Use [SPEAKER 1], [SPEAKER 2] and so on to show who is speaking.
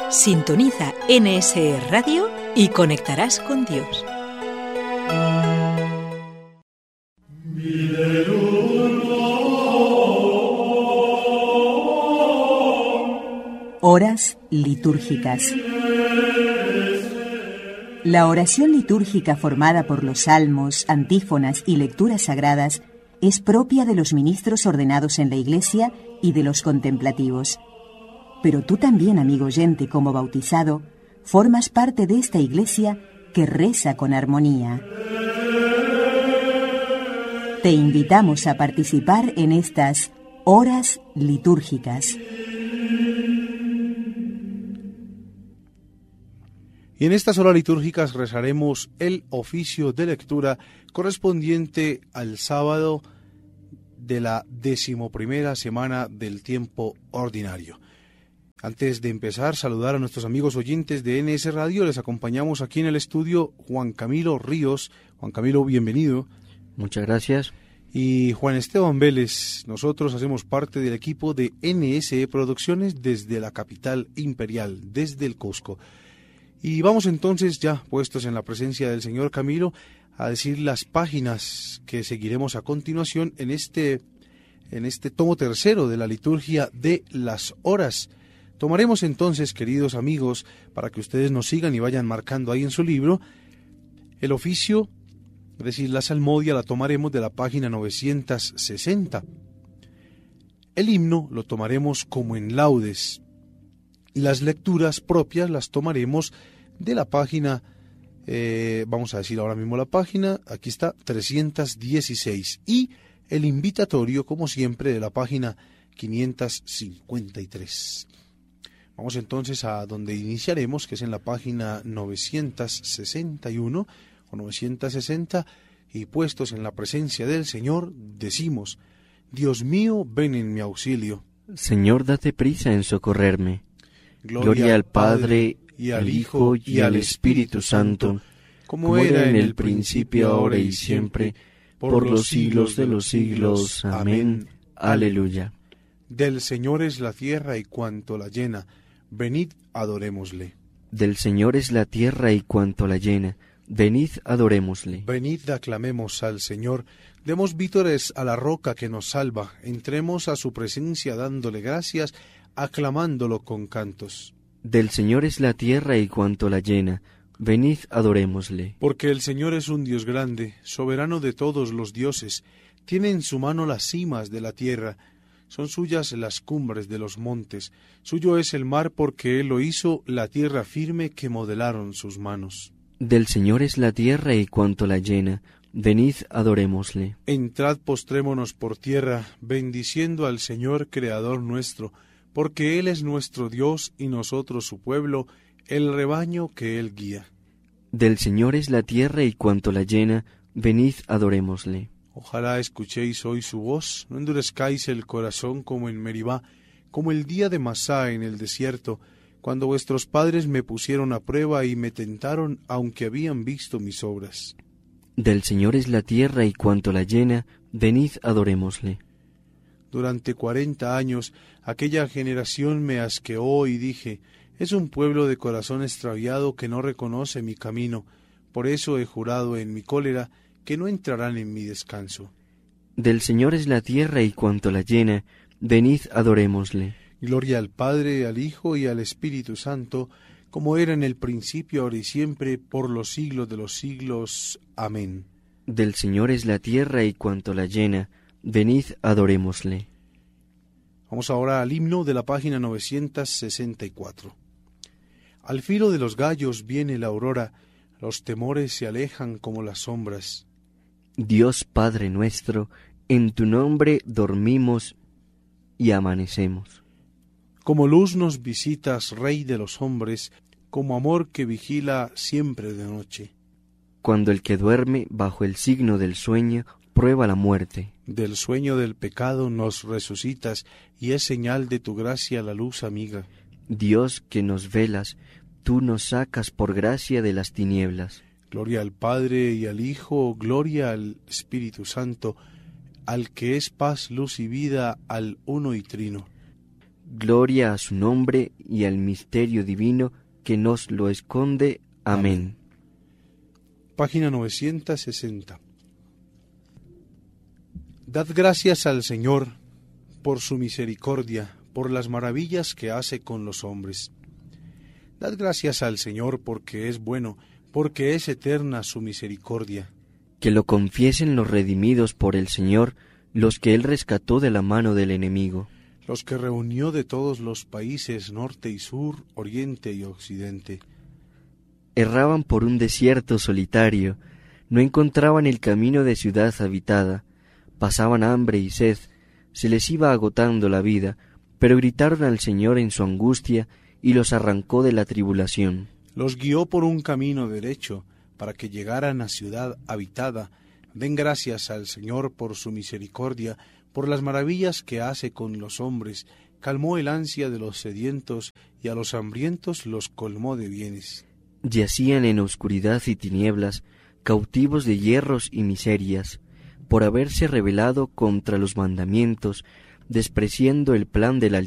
[SPEAKER 1] Sintoniza NSE Radio y conectarás con Dios.
[SPEAKER 2] Horas litúrgicas. La oración litúrgica formada por los salmos, antífonas y lecturas sagradas es propia de los ministros ordenados en la Iglesia y de los contemplativos. Pero tú también, amigo oyente, como bautizado, formas parte de esta Iglesia que reza con armonía. Te invitamos a participar en estas horas litúrgicas.
[SPEAKER 3] Y en estas horas litúrgicas rezaremos el oficio de lectura correspondiente al sábado de la 11ª semana del tiempo ordinario. Antes de empezar, saludar a nuestros amigos oyentes de NS Radio. Les acompañamos aquí en el estudio Juan Camilo Ríos. Juan Camilo, bienvenido.
[SPEAKER 4] Muchas gracias.
[SPEAKER 3] Y Juan Esteban Vélez. Nosotros hacemos parte del equipo de NSE Producciones desde la capital imperial, desde el Cusco. Y vamos entonces, ya puestos en la presencia del Señor Camilo, a decir las páginas que seguiremos a continuación en este tomo tercero de la liturgia de las horas. Tomaremos entonces, queridos amigos, para que ustedes nos sigan y vayan marcando ahí en su libro, el oficio, es decir, la salmodia, la tomaremos de la página 960. El himno lo tomaremos como en laudes. Y las lecturas propias las tomaremos de la página, vamos a decir ahora mismo la página, aquí está, 316. Y el invitatorio, como siempre, de la página 553. Vamos entonces a donde iniciaremos, que es en la página 961 o 960, y puestos en la presencia del Señor, decimos: Dios mío, ven en mi auxilio.
[SPEAKER 4] Señor, date prisa en socorrerme. Gloria al Padre, y al Hijo, y al Espíritu Santo, como era en el principio, ahora y siempre, por los siglos de los siglos. Amén. Aleluya.
[SPEAKER 3] Del Señor es la tierra y cuanto la llena. Venid, adorémosle.
[SPEAKER 4] Del Señor es la tierra y cuanto la llena. Venid, adorémosle.
[SPEAKER 3] Venid, aclamemos al Señor. Demos vítores a la roca que nos salva. Entremos a su presencia dándole gracias, aclamándolo con cantos.
[SPEAKER 4] Del Señor es la tierra y cuanto la llena. Venid, adorémosle.
[SPEAKER 3] Porque el Señor es un Dios grande, soberano de todos los dioses. Tiene en su mano las cimas de la tierra. Son suyas las cumbres de los montes. Suyo es el mar porque Él lo hizo, la tierra firme que modelaron sus manos.
[SPEAKER 4] Del Señor es la tierra y cuanto la llena. Venid, adorémosle.
[SPEAKER 3] Entrad, postrémonos por tierra, bendiciendo al Señor, Creador nuestro, porque Él es nuestro Dios y nosotros su pueblo, el rebaño que Él guía.
[SPEAKER 4] Del Señor es la tierra y cuanto la llena. Venid, adorémosle.
[SPEAKER 3] Ojalá escuchéis hoy su voz, no endurezcáis el corazón como en Meribá, como el día de Masá en el desierto, cuando vuestros padres me pusieron a prueba y me tentaron, aunque habían visto mis obras.
[SPEAKER 4] Del Señor es la tierra y cuanto la llena. Venid, adorémosle.
[SPEAKER 3] Durante 40 años aquella generación me asqueó y dije: es un pueblo de corazón extraviado que no reconoce mi camino. Por eso he jurado en mi cólera que no entrarán en mi descanso.
[SPEAKER 4] Del Señor es la tierra y cuanto la llena. Venid, adorémosle.
[SPEAKER 3] Gloria al Padre, al Hijo y al Espíritu Santo, como era en el principio, ahora y siempre, por los siglos de los siglos. Amén.
[SPEAKER 4] Del Señor es la tierra y cuanto la llena. Venid, adorémosle.
[SPEAKER 3] Vamos ahora al himno de la página 964. Al filo de los gallos viene la aurora, los temores se alejan como las sombras.
[SPEAKER 4] Dios Padre nuestro, en tu nombre dormimos y amanecemos.
[SPEAKER 3] Como luz nos visitas, Rey de los hombres, como amor que vigila siempre de noche.
[SPEAKER 4] Cuando el que duerme bajo el signo del sueño prueba la muerte.
[SPEAKER 3] Del sueño del pecado nos resucitas, y es señal de tu gracia la luz amiga.
[SPEAKER 4] Dios que nos velas, tú nos sacas por gracia de las tinieblas.
[SPEAKER 3] Gloria al Padre y al Hijo, gloria al Espíritu Santo, al que es paz, luz y vida, al uno y trino.
[SPEAKER 4] Gloria a su nombre y al misterio divino que nos lo esconde. Amén.
[SPEAKER 3] Página 960. Dad gracias al Señor por su misericordia, por las maravillas que hace con los hombres. Dad gracias al Señor porque es bueno, porque es eterna su misericordia.
[SPEAKER 4] Que lo confiesen los redimidos por el Señor, los que Él rescató de la mano del enemigo.
[SPEAKER 3] Los que reunió de todos los países, norte y sur, oriente y occidente.
[SPEAKER 4] Erraban por un desierto solitario, no encontraban el camino de ciudad habitada, pasaban hambre y sed, se les iba agotando la vida, pero gritaron al Señor en su angustia y los arrancó de la tribulación.
[SPEAKER 3] Los guió por un camino derecho, para que llegaran a ciudad habitada. Den gracias al Señor por su misericordia, por las maravillas que hace con los hombres. Calmó el ansia de los sedientos, y a los hambrientos los colmó de bienes.
[SPEAKER 4] Yacían en oscuridad y tinieblas, cautivos de hierros y miserias, por haberse rebelado contra los mandamientos, despreciando el plan del